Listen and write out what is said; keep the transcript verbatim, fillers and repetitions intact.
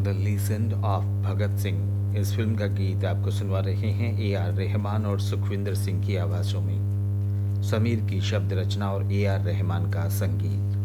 The legend of Bhagat Singh. इस film का गीत आपको सुनवा रहे हैं ए आर रहमान और सुखविंदर सिंह की आवाज़ों में। समीर की शब्द रचना और ए आर रहमान का संगीत।